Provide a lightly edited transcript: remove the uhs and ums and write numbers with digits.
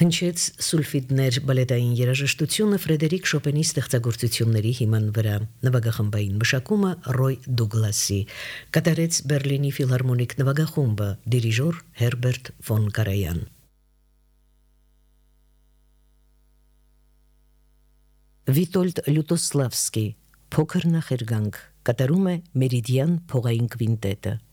Հնչեց սուլֆիդներ բալետային երաժշտությունը Ֆրեդերիկ Շոպենի ստեղծագործությունների հիման վրա, նվագախմբային մշակումը Ռոյ Դուգլասի, կատարեց Բերլինի ֆիլհարմոնիկ նվագախումբը, դիրիժոր Հերբերտ ֆոն Կարայան։ Վիտոլդ Լյուտոսլավսկի, փոքր նախերգանք, կատարում է Մերիդիան փողային կվինտետը։